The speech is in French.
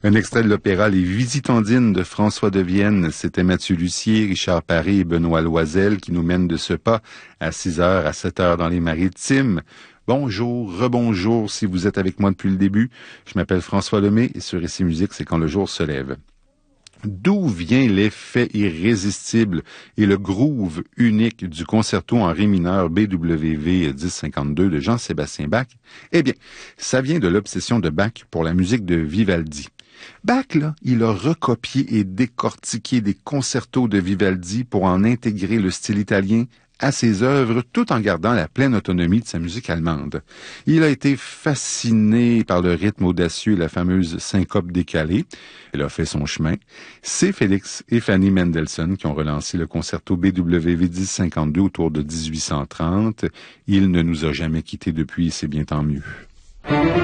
Un extrait de l'opéra Les Visitandines de François de Vienne. C'était Mathieu Lussier, Richard Paré et Benoît Loisel qui nous mènent de ce pas à 6 heures, à 7 heures dans les Maritimes. Bonjour, rebonjour si vous êtes avec moi depuis le début. Je m'appelle François Lemay et sur Ici Musique, c'est quand le jour se lève. D'où vient l'effet irrésistible et le groove unique du concerto en ré mineur BWV 1052 de Jean-Sébastien Bach? Eh bien, ça vient de l'obsession de Bach pour la musique de Vivaldi. Bach, là, il a recopié et décortiqué des concertos de Vivaldi pour en intégrer le style italien à ses œuvres, tout en gardant la pleine autonomie de sa musique allemande. Il a été fasciné par le rythme audacieux et la fameuse syncope décalée. Elle a fait son chemin. C'est Félix et Fanny Mendelssohn qui ont relancé le concerto BWV 1052 autour de 1830. Il ne nous a jamais quittés depuis, c'est bien tant mieux.